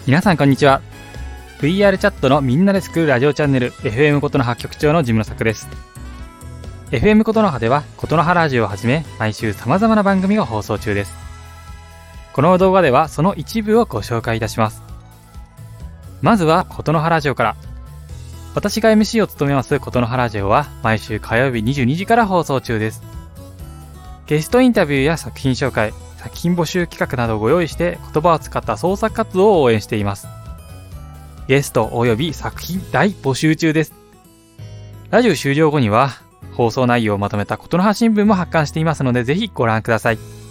皆さんこんにちは。 VR チャットのみんなで作るラジオチャンネル FM ことの葉局長のジムの作です。 FM ことの葉ではことの葉ラジオをはじめ毎週様々な番組が放送中です。この動画ではその一部をご紹介いたします。まずはことの葉ラジオから。私が MC を務めますことの葉ラジオは毎週火曜日22時から放送中です。ゲストインタビューや作品紹介、作品募集企画などをご用意して言葉を使った創作活動を応援しています。ゲストおよび作品大募集中です。ラジオ終了後には放送内容をまとめたことの葉新聞も発刊していますので、ぜひご覧ください。